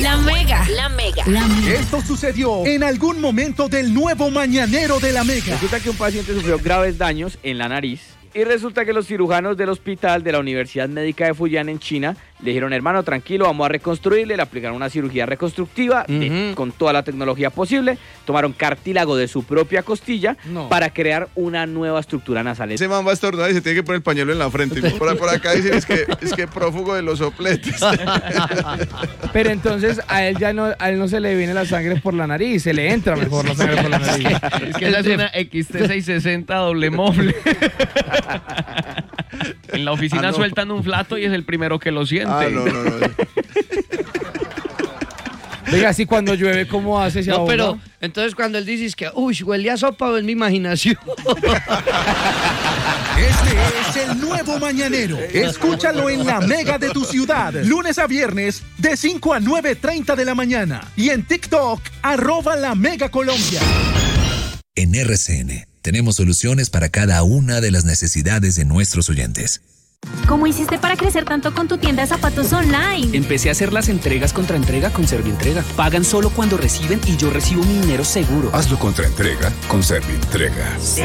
La Mega. La Mega. La Mega. Esto sucedió en algún momento del nuevo mañanero de La Mega. Resulta que un paciente sufrió graves daños en la nariz y resulta que los cirujanos del hospital de la Universidad Médica de Fujian en China le dijeron, hermano, tranquilo, vamos a reconstruirle, le aplicaron una cirugía reconstructiva con toda la tecnología posible, tomaron cartílago de su propia costilla para crear una nueva estructura nasal. Ese man va a estornudar y se tiene que poner el pañuelo en la frente. Y por acá dicen es que prófugo de los sopletes. Pero entonces a él no se le viene la sangre por la nariz, se le entra mejor la sangre por la nariz. Es que esa es una XT660 doble móvil. En la oficina sueltan un flato y es el primero que lo siente. No. Venga, así cuando llueve, ¿cómo hace ese ahoga? Pero entonces cuando él dice que, huele a sopa o es mi imaginación. Este es el nuevo mañanero. Escúchalo en La Mega de tu ciudad. Lunes a viernes, de 5 a 9:30 de la mañana. Y en TikTok, @LaMegaColombia. En RCN tenemos soluciones para cada una de las necesidades de nuestros oyentes. ¿Cómo hiciste para crecer tanto con tu tienda de zapatos online? Empecé a hacer las entregas contra entrega con Servientrega. Pagan solo cuando reciben y yo recibo mi dinero seguro. Hazlo contra entrega con Servientrega.